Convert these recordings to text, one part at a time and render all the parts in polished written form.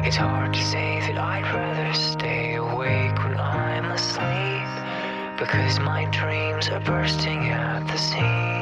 It's hard to say that I'd rather stay awake when I'm asleep, because my dreams are bursting at the seams.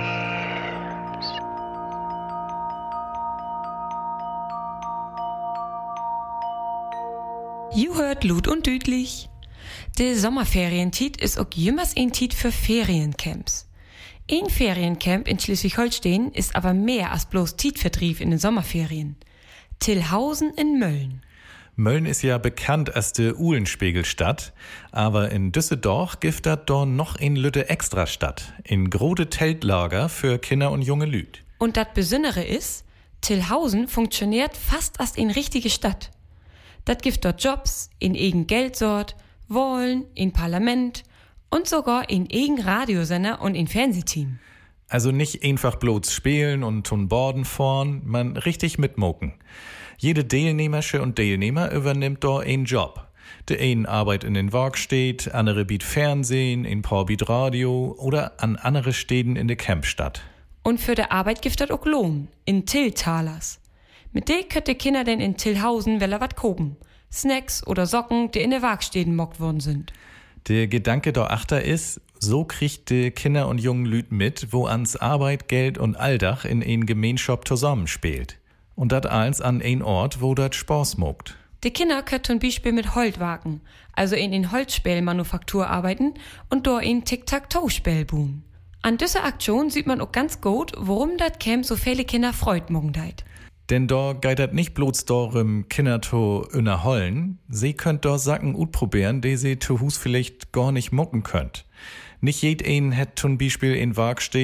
You hört Lut und Düdlich. De Sommerferientiet ist auch jümmers ein Tiet für Feriencamps. Ein Feriencamp in Schleswig-Holstein ist aber mehr als bloß Tietvertrieb in den Sommerferien. Tillhausen in Mölln. Mölln ist ja bekannt als de Uhlenspiegelstadt, aber in Düsseldorf gibt dat doch noch ein Lütte Extrastadt, in grode Teltlager für Kinder und junge Lüd. Und dat Besondere ist, Tillhausen funktioniert fast als eine richtige Stadt. Dat gibt dort Jobs, in eigen Geldsort, Wahlen, in Parlament und sogar in eigen Radiosender und in Fernsehteam. Also nicht einfach bloß spielen und tun Borden vorn, man richtig mitmoken. Jede Teilnehmersche und Teilnehmer übernimmt da einen Job. Der einen arbeitet in den Werkstätten, andere biet Fernsehen, ein paar biet Radio oder an andere Städten in der Campstadt. Und für die Arbeit gibt das auch Lohn, in Tilltalers. Mit denen könnt die Kinder denn in Tillhausen welle wat kopen. Snacks oder Socken, die in der Werkstätten mockt worden sind. Der Gedanke dahinter ist, so kriegt die Kinder und jungen Lüd mit, wo ans Arbeit, Geld und Alldach in ein Gemeinschap zusammenspielt. Und dat alles an ein Ort, wo dat Spaß mogt. Die Kinder können zum Beispiel mit Holzwagen, also in den Holzspielmanufaktur arbeiten und dort in Tic-Tac-Toe-Spiel buhen. An dieser Aktion sieht man auch ganz gut, warum dat Camp so viele Kinder freut morgen deit. Denn da geht dat nicht bloß darum, Kinder to innerhollen, sie könnt da Sachen utprobieren, die sie zu Hus vielleicht gar nicht mucken könnt. Nicht jeden hat zum Beispiel in Werkstätten